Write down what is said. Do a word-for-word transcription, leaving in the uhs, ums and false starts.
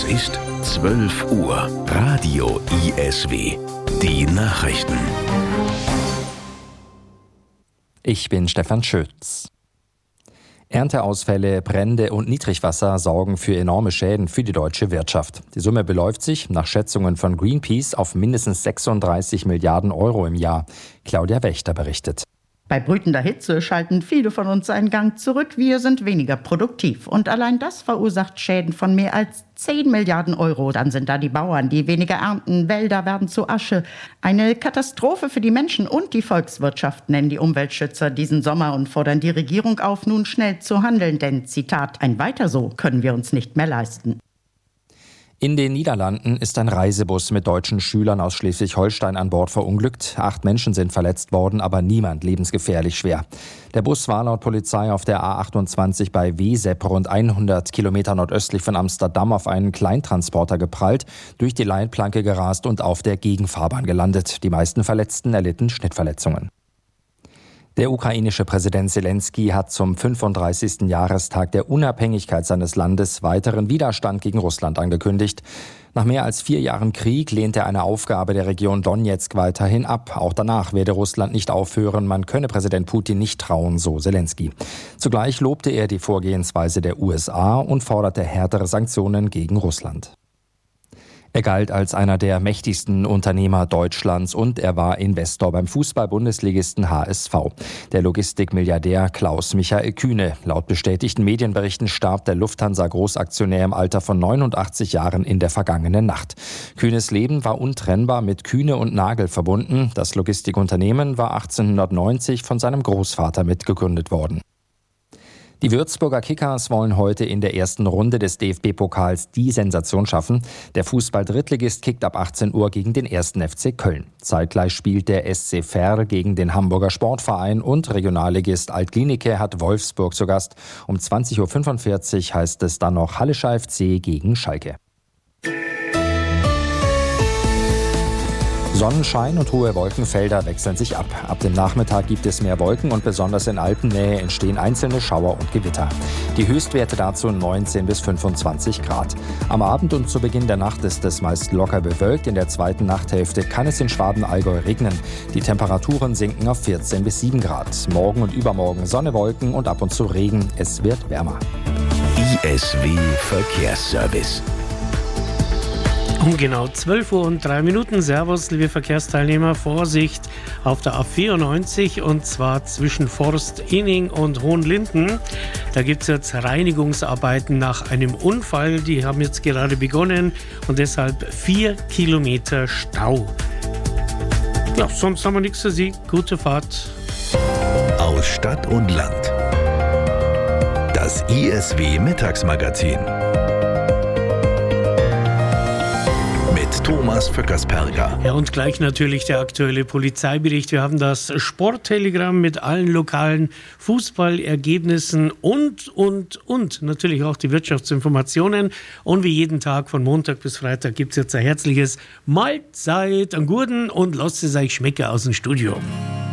Es ist zwölf Uhr. Radio I S W. Die Nachrichten. Ich bin Stefan Schütz. Ernteausfälle, Brände und Niedrigwasser sorgen für enorme Schäden für die deutsche Wirtschaft. Die Summe beläuft sich nach Schätzungen von Greenpeace auf mindestens sechsunddreißig Milliarden Euro im Jahr. Claudia Wächter berichtet. Bei brütender Hitze schalten viele von uns einen Gang zurück. Wir sind weniger produktiv. Und allein das verursacht Schäden von mehr als zehn Milliarden Euro. Dann sind da die Bauern, die weniger ernten. Wälder werden zu Asche. Eine Katastrophe für die Menschen und die Volkswirtschaft, nennen die Umweltschützer diesen Sommer und fordern die Regierung auf, nun schnell zu handeln. Denn, Zitat, ein Weiter so können wir uns nicht mehr leisten. In den Niederlanden ist ein Reisebus mit deutschen Schülern aus Schleswig-Holstein an Bord verunglückt. Acht Menschen sind verletzt worden, aber niemand lebensgefährlich schwer. Der Bus war laut Polizei auf der A achtundzwanzig bei Wesep rund hundert Kilometer nordöstlich von Amsterdam auf einen Kleintransporter geprallt, durch die Leitplanke gerast und auf der Gegenfahrbahn gelandet. Die meisten Verletzten erlitten Schnittverletzungen. Der ukrainische Präsident Selenskyj hat zum fünfunddreißigsten Jahrestag der Unabhängigkeit seines Landes weiteren Widerstand gegen Russland angekündigt. Nach mehr als vier Jahren Krieg lehnt er eine Aufgabe der Region Donezk weiterhin ab. Auch danach werde Russland nicht aufhören. Man könne Präsident Putin nicht trauen, so Selenskyj. Zugleich lobte er die Vorgehensweise der U S A und forderte härtere Sanktionen gegen Russland. Er galt als einer der mächtigsten Unternehmer Deutschlands und er war Investor beim Fußball-Bundesligisten H S V. Der Logistikmilliardär Klaus-Michael Kühne. Laut bestätigten Medienberichten starb der Lufthansa-Großaktionär im Alter von neunundachtzig Jahren in der vergangenen Nacht. Kühnes Leben war untrennbar mit Kühne und Nagel verbunden. Das Logistikunternehmen war achtzehnhundertneunzig von seinem Großvater mitgegründet worden. Die Würzburger Kickers wollen heute in der ersten Runde des D F B-Pokals die Sensation schaffen. Der Fußball-Drittligist kickt ab achtzehn Uhr gegen den ersten F C Köln. Zeitgleich spielt der S C Verl gegen den Hamburger Sportverein und Regionalligist Alt-Glienicke hat Wolfsburg zu Gast. Um zwanzig Uhr fünfundvierzig heißt es dann noch Hallischer F C gegen Schalke. Sonnenschein und hohe Wolkenfelder wechseln sich ab. Ab dem Nachmittag gibt es mehr Wolken und besonders in Alpennähe entstehen einzelne Schauer und Gewitter. Die Höchstwerte dazu neunzehn bis fünfundzwanzig Grad. Am Abend und zu Beginn der Nacht ist es meist locker bewölkt. In der zweiten Nachthälfte kann es in Schwaben-Allgäu regnen. Die Temperaturen sinken auf vierzehn bis sieben Grad. Morgen und übermorgen Sonne, Wolken und ab und zu Regen. Es wird wärmer. I S W Verkehrsservice. Um genau zwölf Uhr und drei Minuten. Servus, liebe Verkehrsteilnehmer. Vorsicht auf der A vierundneunzig und zwar zwischen Forst Inning und Hohenlinden. Da gibt es jetzt Reinigungsarbeiten nach einem Unfall. Die haben jetzt gerade begonnen und deshalb vier Kilometer Stau. Ja, sonst haben wir nichts für Sie. Gute Fahrt. Aus Stadt und Land. Das I S W Mittagsmagazin. Thomas Föckersperger. Ja, und gleich natürlich der aktuelle Polizeibericht. Wir haben das Sporttelegramm mit allen lokalen Fußballergebnissen und, und, und natürlich auch die Wirtschaftsinformationen. Und wie jeden Tag von Montag bis Freitag gibt es jetzt ein herzliches Mahlzeit an Gurden und lasst es euch schmecken aus dem Studio.